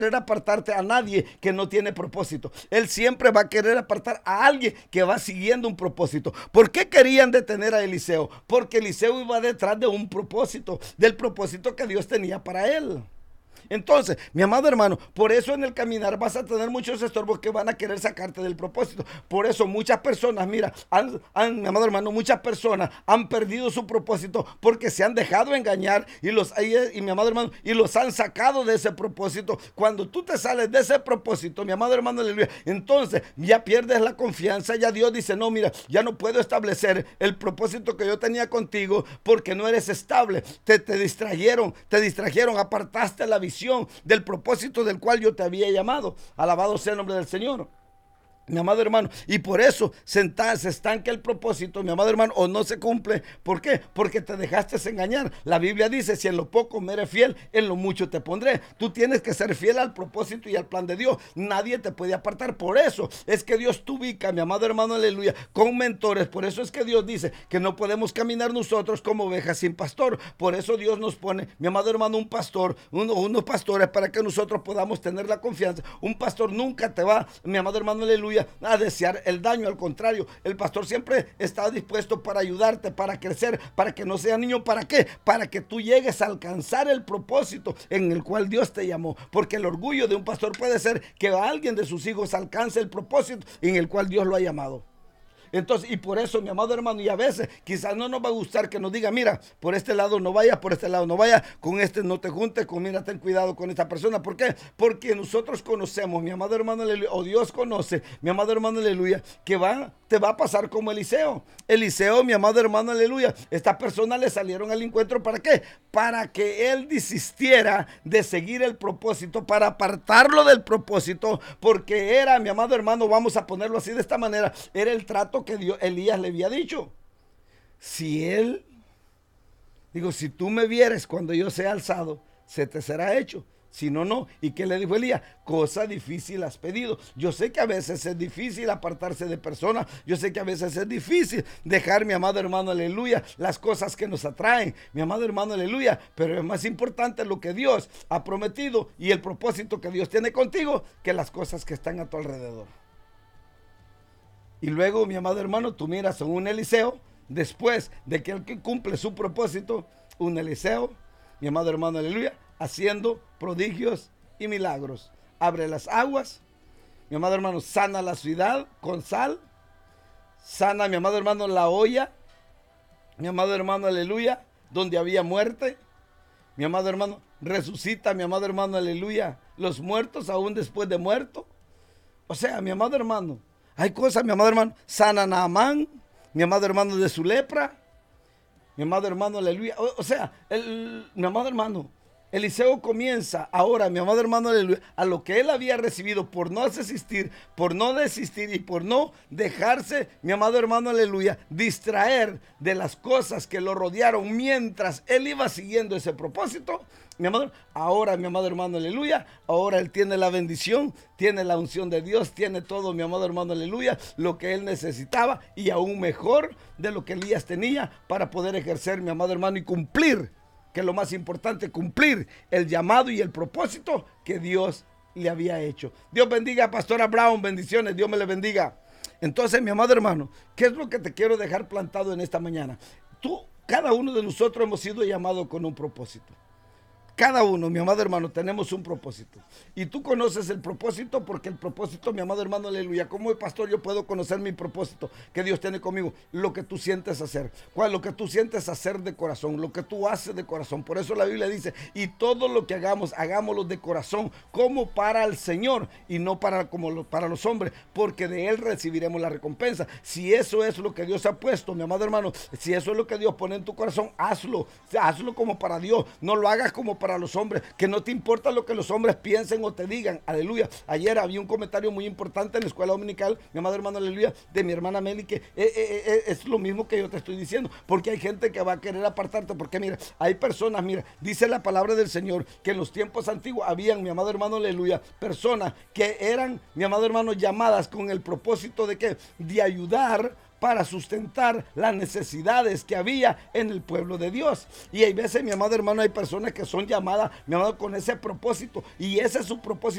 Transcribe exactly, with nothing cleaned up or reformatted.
querer apartarte a nadie que no tiene propósito. Él siempre va a querer apartar a alguien que va siguiendo un propósito. ¿Por qué querían detener a Eliseo? Porque Eliseo iba detrás de un propósito, del propósito que Dios tenía para él. Entonces, mi amado hermano, por eso en el caminar vas a tener muchos estorbos que van a querer sacarte del propósito. Por eso muchas personas, mira, han, han, mi amado hermano, muchas personas han perdido su propósito porque se han dejado engañar y los y, y mi amado hermano, y los han sacado de ese propósito. Cuando tú te sales de ese propósito, mi amado hermano, aleluya, entonces ya pierdes la confianza. Ya Dios dice, no, mira, ya no puedo establecer el propósito que yo tenía contigo porque no eres estable. Te, te distrajeron, te distrajeron, apartaste la visión del propósito del cual yo te había llamado. Alabado sea el nombre del Señor, mi amado hermano, y por eso se estanca el propósito, mi amado hermano, o no se cumple. ¿Por qué? Porque te dejaste engañar. La Biblia dice, si en lo poco me eres fiel, en lo mucho te pondré. Tú tienes que ser fiel al propósito y al plan de Dios. Nadie te puede apartar. Por eso es que Dios te ubica, mi amado hermano, aleluya, con mentores. Por eso es que Dios dice que no podemos caminar nosotros como ovejas sin pastor. Por eso Dios nos pone, mi amado hermano, un pastor, uno, unos pastores para que nosotros podamos tener la confianza. Un pastor nunca te va, mi amado hermano, aleluya, a desear el daño. Al contrario, el pastor siempre está dispuesto para ayudarte, para crecer, para que no sea niño. ¿Para qué? Para que tú llegues a alcanzar el propósito en el cual Dios te llamó. Porque el orgullo de un pastor puede ser que alguien de sus hijos alcance el propósito en el cual Dios lo ha llamado. Entonces, y por eso, mi amado hermano, y a veces quizás no nos va a gustar que nos diga, mira, por este lado no vayas, por este lado no vayas, con este no te juntes, con mira, ten cuidado con esta persona. ¿Por qué? Porque nosotros conocemos, mi amado hermano, aleluya, o Dios conoce, mi amado hermano, aleluya, que va, te va a pasar como Eliseo. Eliseo, mi amado hermano, aleluya, esta persona le salieron al encuentro. ¿Para qué? Para que él desistiera de seguir el propósito, para apartarlo del propósito, porque era, mi amado hermano, vamos a ponerlo así de esta manera, era el trato que Dios, Elías le había dicho. Si él, digo, si tú me vieres cuando yo sea alzado, se te será hecho. Si no, no. ¿Y qué le dijo Elías? Cosa difícil has pedido. Yo sé que a veces es difícil apartarse de personas. Yo sé que a veces es difícil dejar, mi amado hermano, aleluya, las cosas que nos atraen, mi amado hermano, aleluya. Pero es más importante lo que Dios ha prometido y el propósito que Dios tiene contigo que las cosas que están a tu alrededor. Y luego, mi amado hermano, tú miras a un Eliseo, después de que él cumple su propósito, un Eliseo, mi amado hermano, aleluya, haciendo prodigios y milagros. Abre las aguas, mi amado hermano, sana la ciudad con sal, sana, mi amado hermano, la olla, mi amado hermano, aleluya, donde había muerte, mi amado hermano, resucita, mi amado hermano, aleluya, los muertos aún después de muerto. O sea, mi amado hermano, hay cosas, mi amado hermano, sana a Naamán, mi amado hermano, de su lepra, mi amado hermano, aleluya. O, o sea, el, mi amado hermano, Eliseo comienza ahora, mi amado hermano, aleluya, a lo que él había recibido por no desistir, por no desistir y por no dejarse, mi amado hermano, aleluya, distraer de las cosas que lo rodearon mientras él iba siguiendo ese propósito. Mi amado, ahora, mi amado hermano, aleluya, ahora él tiene la bendición, tiene la unción de Dios, tiene todo, mi amado hermano, aleluya, lo que él necesitaba y aún mejor de lo que Elías tenía para poder ejercer, mi amado hermano, y cumplir, que es lo más importante, cumplir el llamado y el propósito que Dios le había hecho. Dios bendiga a Pastora Brown, bendiciones, Dios me le bendiga. Entonces, mi amado hermano, ¿qué es lo que te quiero dejar plantado en esta mañana? Tú, cada uno de nosotros hemos sido llamados con un propósito. Cada uno, mi amado hermano, tenemos un propósito. Y tú conoces el propósito porque el propósito, mi amado hermano, aleluya. Como pastor yo puedo conocer mi propósito que Dios tiene conmigo. Lo que tú sientes hacer. ¿Cuál? Lo que tú sientes hacer de corazón. Lo que tú haces de corazón. Por eso la Biblia dice, y todo lo que hagamos, hagámoslo de corazón, como para el Señor y no para, como para los hombres, porque de Él recibiremos la recompensa. Si eso es lo que Dios ha puesto, mi amado hermano, si eso es lo que Dios pone en tu corazón, hazlo. Hazlo como para Dios. No lo hagas como para los hombres, que no te importa lo que los hombres piensen o te digan, aleluya. Ayer había un comentario muy importante en la escuela dominical, mi amado hermano, aleluya, de mi hermana Meli, que eh, eh, eh, es lo mismo que yo te estoy diciendo, porque hay gente que va a querer apartarte, porque mira, hay personas, mira, dice la palabra del Señor, que en los tiempos antiguos habían, mi amado hermano, aleluya, personas que eran, mi amado hermano, llamadas con el propósito de que, de ayudar para sustentar las necesidades que había en el pueblo de Dios. Y hay veces, mi amado hermano, hay personas que son llamadas, mi amado, con ese propósito, y ese es su propósito